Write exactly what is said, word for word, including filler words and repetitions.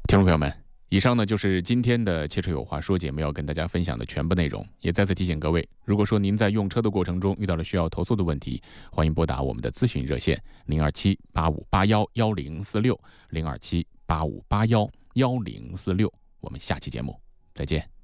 听众朋友们，以上呢就是今天的汽车有话说节目要跟大家分享的全部内容。也再次提醒各位，如果说您在用车的过程中遇到了需要投诉的问题，欢迎拨打我们的咨询热线零二七八五八幺幺零四六零二七八五八幺幺零四六。我们下期节目再见。